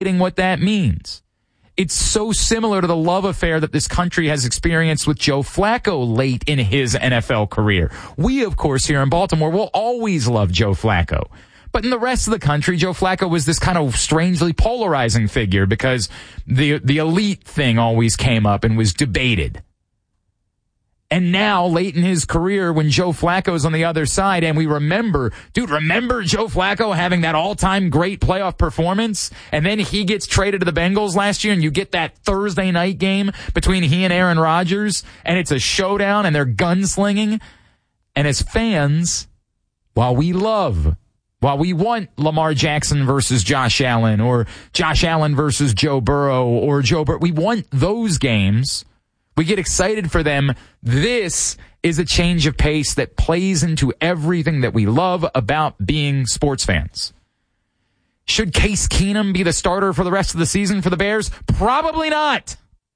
getting what that means. It's so similar to the love affair that this country has experienced with Joe Flacco late in his NFL career. We, of course, here in Baltimore will always love Joe Flacco. But in the rest of the country, Joe Flacco was this kind of strangely polarizing figure because the elite thing always came up and was debated. And now, late in his career, when Joe Flacco's on the other side, and we remember Joe Flacco having that all-time great playoff performance, and then he gets traded to the Bengals last year, and you get that Thursday night game between he and Aaron Rodgers, and it's a showdown, and they're gunslinging. And as fans, while we want Lamar Jackson versus Josh Allen, or Josh Allen versus Joe Burrow, or we want those games. We get excited for them. This is a change of pace that plays into everything that we love about being sports fans. Should Case Keenum be the starter for the rest of the season for the Bears? Probably not.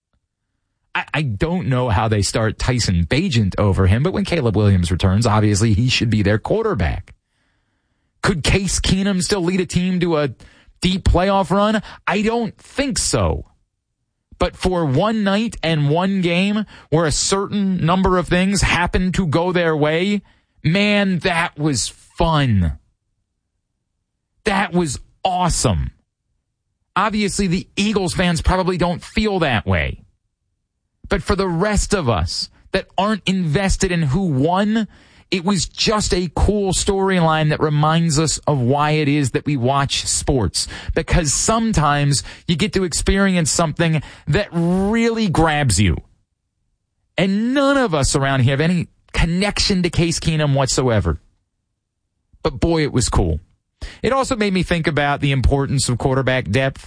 I don't know how they start Tyson Bagent over him, but when Caleb Williams returns, obviously he should be their quarterback. Could Case Keenum still lead a team to a deep playoff run? I don't think so. But for one night and one game where a certain number of things happened to go their way, man, that was fun. That was awesome. Obviously, the Eagles fans probably don't feel that way. But for the rest of us that aren't invested in who won, it was just a cool storyline that reminds us of why it is that we watch sports. Because sometimes you get to experience something that really grabs you. And none of us around here have any connection to Case Keenum whatsoever. But boy, it was cool. It also made me think about the importance of quarterback depth.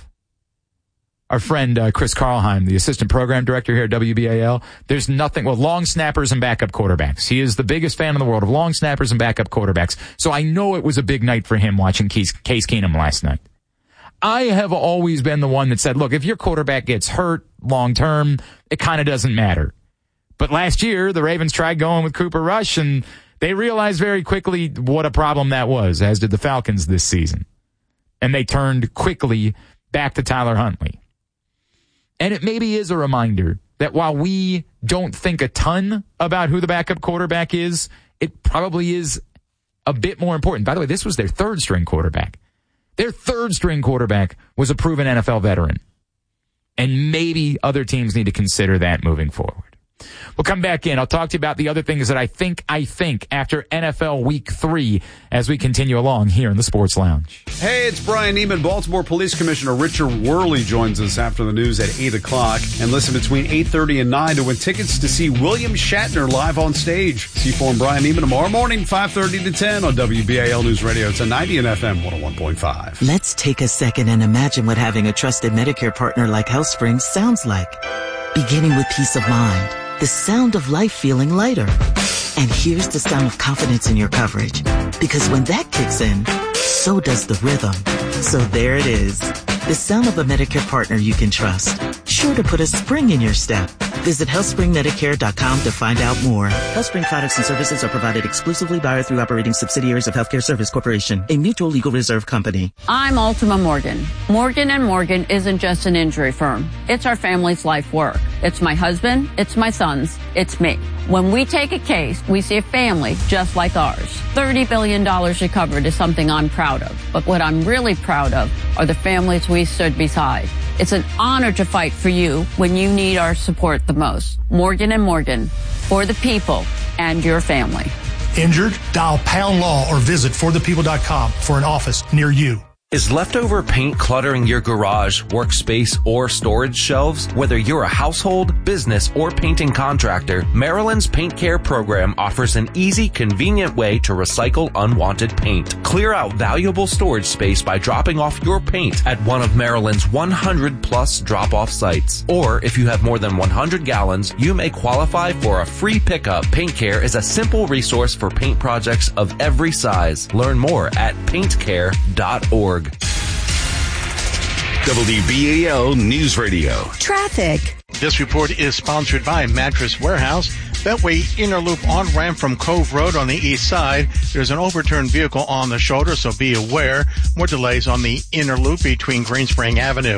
Our friend Chris Karlheim, the assistant program director here at WBAL, there's nothing, long snappers and backup quarterbacks. He is the biggest fan in the world of long snappers and backup quarterbacks. So I know it was a big night for him watching Case Keenum last night. I have always been the one that said, look, if your quarterback gets hurt long term, it kind of doesn't matter. But last year, the Ravens tried going with Cooper Rush, and they realized very quickly what a problem that was, as did the Falcons this season. And they turned quickly back to Tyler Huntley. And it maybe is a reminder that while we don't think a ton about who the backup quarterback is, it probably is a bit more important. By the way, this was their third-string quarterback. Their third-string quarterback was a proven NFL veteran. And maybe other teams need to consider that moving forward. We'll come back in. I'll talk to you about the other things that I think after NFL Week 3 as we continue along here in the Sports Lounge. Hey, it's Brian Neiman. Baltimore Police Commissioner Richard Worley joins us after the news at 8 o'clock. And listen between 8:30 and 9 to win tickets to see William Shatner live on stage. C4 and Brian Neiman tomorrow morning, 5:30 to 10 on WBAL News Radio. It's a 90 and FM 101.5. Let's take a second and imagine what having a trusted Medicare partner like HealthSpring sounds like. Beginning with peace of mind. The sound of life feeling lighter. And here's the sound of confidence in your coverage. Because when that kicks in, so does the rhythm. So there it is. The sound of a Medicare partner you can trust. Sure to put a spring in your step. Visit HealthSpringMedicare.com to find out more. HealthSpring products and services are provided exclusively by or through operating subsidiaries of Healthcare Service Corporation, a mutual legal reserve company. I'm Ultima Morgan. Morgan & Morgan isn't just an injury firm. It's our family's life work. It's my husband, it's my sons, it's me. When we take a case, we see a family just like ours. $30 billion recovered is something I'm proud of. But what I'm really proud of are the families we stood beside. It's an honor to fight for you when you need our support the most. Morgan & Morgan, for the people and your family. Injured? Dial Pound Law or visit forthepeople.com for an office near you. Is leftover paint cluttering your garage, workspace, or storage shelves? Whether you're a household, business, or painting contractor, Maryland's Paint Care program offers an easy, convenient way to recycle unwanted paint. Clear out valuable storage space by dropping off your paint at one of Maryland's 100-plus drop-off sites. Or if you have more than 100 gallons, you may qualify for a free pickup. Paint Care is a simple resource for paint projects of every size. Learn more at paintcare.org. WBAL News Radio. Traffic. This report is sponsored by Mattress Warehouse. Betway Inner Loop on-ramp from Cove Road on the east side. There's an overturned vehicle on the shoulder, so be aware. More delays on the Inner Loop between Green Spring Avenue.